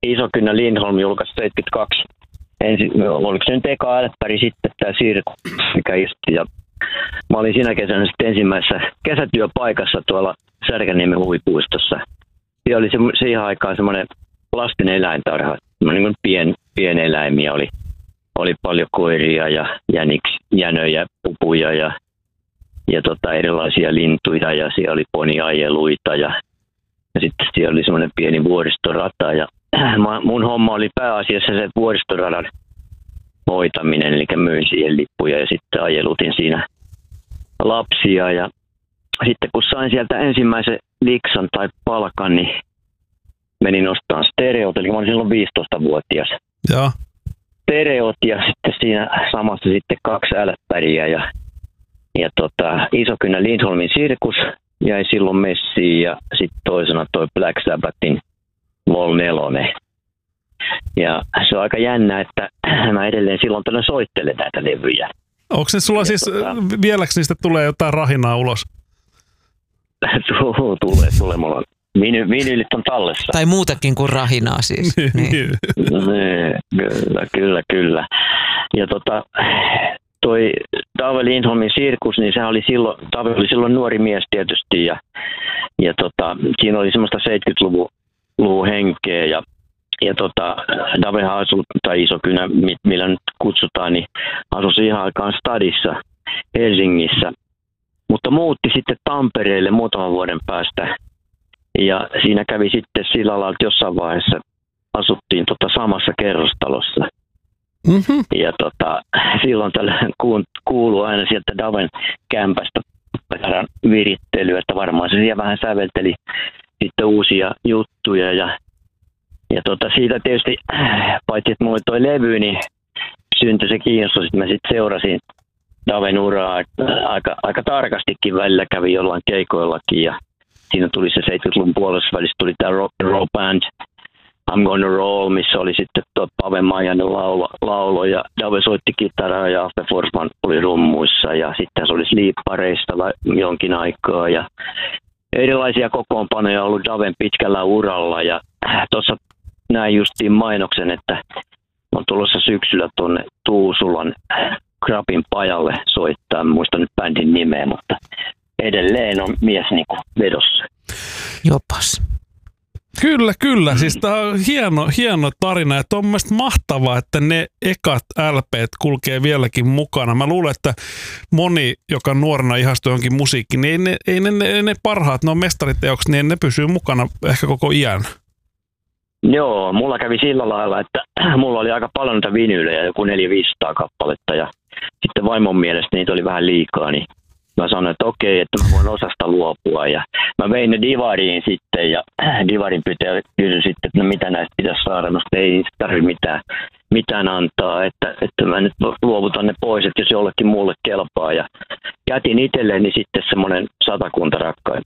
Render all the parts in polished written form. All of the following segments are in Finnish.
Isokynnä Lindholm julkaisi 72. Oliko se nyt eka älppäri sitten tämä Sirkus, mikä istui. Ja mä olin siinä kesänä sitten ensimmäisessä kesätyöpaikassa tuolla Särkänniemen huvipuistossa. Siellä oli siihen aikaan semmoinen lasten eläintarha. Niin pieneläimiä oli paljon koiria ja jänöjä, pupuja ja erilaisia lintuja ja siellä oli poniajeluita ja sitten siellä oli semmoinen pieni vuoristorata ja mun homma oli pääasiassa se vuoristoradan hoitaminen, eli myin siihen lippuja ja sitten ajelutin siinä lapsia ja sitten kun sain sieltä ensimmäisen liksan tai palkan, niin menin ostamaan stereot, eli mä olin silloin 15-vuotias. Joo. Stereot ja sitten siinä samassa sitten 2 älppäriä ja Isokynnä Lindholmin Sirkus jäi silloin messiin ja sitten toisena toi Black Sabbathin Vol 4. Ja se on aika jännä, että mä edelleen silloin tällöin soittelen näitä levyjä. Onko ne sulla siis, vieläks niistä tulee jotain rahinaa ulos? Tulee. Mulla on vinyylit on tallessa. Tai muutakin kuin rahinaa siis. Niin. Kyllä. Ja toi Dave Lindholmin Sirkus, niin sehän oli silloin nuori mies tietysti ja siinä oli semmoista 70-luvun henkeä ja Dave asui, tai Isokynnä, millä nyt kutsutaan, niin asui siihen aikaan stadissa Helsingissä, mutta muutti sitten Tampereelle muutaman vuoden päästä ja siinä kävi sitten sillä lailla, että jossain vaiheessa asuttiin samassa kerrostalossa. Mm-hmm. Ja silloin tällä kuuluu aina sieltä Daven kämpästä virittelyä, että varmaan se siellä vähän sävelteli sitten uusia juttuja ja siitä tietysti, paitsi että mulla oli toi levy, niin syntyi se kiinnostus, että mä sitten seurasin Daven uraa aika tarkastikin, välillä kävi jollain keikoillakin ja siinä tuli se 70-luvun puolessa välissä tuli tämä Rock and Roll Band I'm Gonna Roll, missä oli sitten Pave Maijanen laulo ja Dave soitti kitaraa ja After Forsman oli rummuissa ja sitten se oli Sleepareista jonkin aikaa ja erilaisia kokoonpanoja on ollut Daven pitkällä uralla ja tuossa näin justiin mainoksen, että on tulossa syksyllä tuonne Tuusulan Krapin pajalle soittaa, en muista nyt bändin nimeä, mutta edelleen on mies niinku vedossa. Jopas. Kyllä. Siis tämä on hieno tarina ja on mielestäni mahtavaa, että ne ekat LP:t kulkee vieläkin mukana. Mä luulen, että moni, joka nuorena ihastuu johonkin musiikkiin, niin ei ne parhaat, ne on mestariteokset, niin ne pysyy mukana ehkä koko iän. Joo, mulla kävi sillä lailla, että mulla oli aika paljon niitä vinyylejä, joku 400-500 kappaletta ja sitten vaimon mielestä niitä oli vähän liikaa, niin mä sanoin, että okei, että mä voin osasta luopua ja mä vein ne Divariin sitten ja Divarin kysyi sitten, että no mitä näistä pitäisi saada, no ei tarvitse mitään antaa, että mä nyt luovutan ne pois, että jos jollekin muulle kelpaa ja jätin itselleni sitten semmoinen 100 rakkaita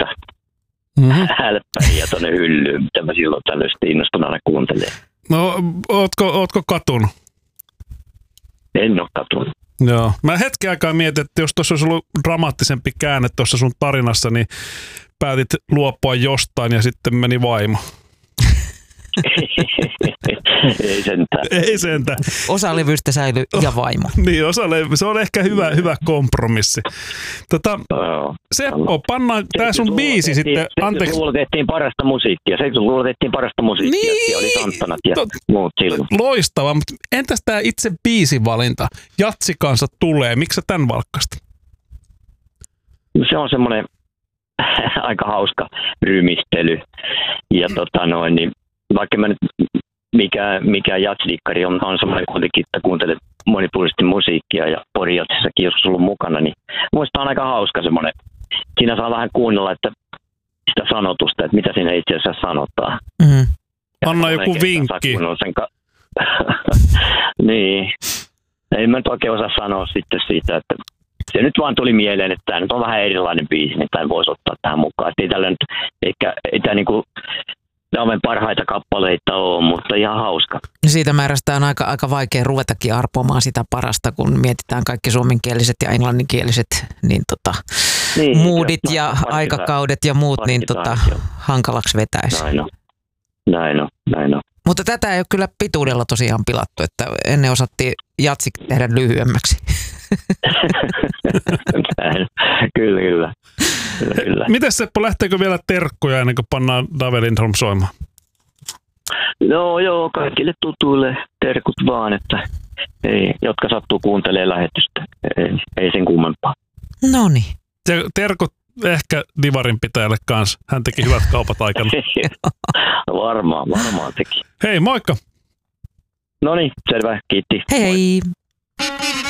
hälppäriä tonne hyllyyn, mitä mä silloin tällaista innostuneena kuuntelen. No, ootko katunut? En ole katunut. Joo. Mä hetken aikaa mietin, että jos tuossa olisi ollut dramaattisempi käänne tuossa sun tarinassa, niin päätit luopua jostain ja sitten meni vaimo. Ei sentään. Osa levystä säilyi ja vaimo. Niin, se on ehkä hyvä kompromissi. Seppo, pannaan tää sun biisi sitten. 70-luvulla tehtiin parasta musiikkia. 70-luvulla tehtiin parasta musiikkia. Niin, oli Santtanat ja muut silloin. Loistava, mutta entäs tää itse biisivalinta? Jatsi kanssa tulee. Miksi sä tän valkkasit? Se on semmoinen aika hauska rymistely. Ja niin vaikka mä nyt mikä jatsdikkari on semmoinen kuitenkin, että kuuntelee monipuolisesti musiikkia ja Pori-jatsissakin joskus ollut mukana, niin muista on aika hauska semmoinen. Siinä saa vähän kuunnella, että sitä sanotusta, että mitä siinä itse asiassa sanotaan. Mm-hmm. Anna joku vinkki. Niin. Ei mä nyt oikein osaa sanoa sitten siitä, että se nyt vaan tuli mieleen, että tämä nyt on vähän erilainen biisi, niin tämän voisi ottaa tähän mukaan. Että ei tällä nyt, ei tämä niinku Daven parhaita kappaleita ole, mutta ihan hauska. Siitä määrästä on aika vaikea ruvetakin arpomaan sitä parasta, kun mietitään kaikki suomenkieliset ja englanninkieliset niin moodit ja aikakaudet ja muut, niin hankalaksi vetäisi. Näin on. Mutta tätä ei ole kyllä pituudella tosiaan pilattu, että ennen osattiin jatsi tehdä lyhyemmäksi. Kyllä. Mites Seppo, lähteekö vielä terkkuja ennen kuin pannaan Dave Lindholm soimaan? No joo, kaikille tutuille terkut vaan, että jotka sattuu kuuntelemaan lähetystä. Ei sen kummempaa. Noniin. Ja terkut ehkä divarin pitäjälle kanssa. Hän teki hyvät kaupat aikana. Varmaan teki. Hei, moikka! Noniin, selvä, kiitti. Hei!